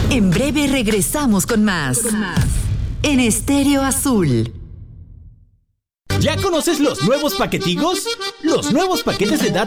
En breve regresamos con más. En Estéreo Azul. ¿Ya conoces los nuevos paquetigos? Los nuevos paquetes de datos